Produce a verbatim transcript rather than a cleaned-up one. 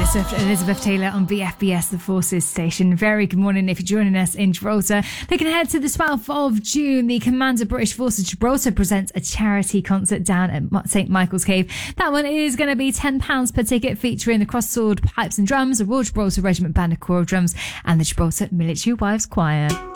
Taylor Swift, Elizabeth Taylor on B F B S, the Forces station. Very good morning if you're joining us in Gibraltar. Looking ahead to the twelfth of June, the Commander British Forces Gibraltar presents a charity concert down at St Michael's Cave. That one is going to be ten pounds per ticket, featuring the Cross Sword Pipes and Drums, the Royal Gibraltar Regiment Band of Choral Drums and the Gibraltar Military Wives Choir.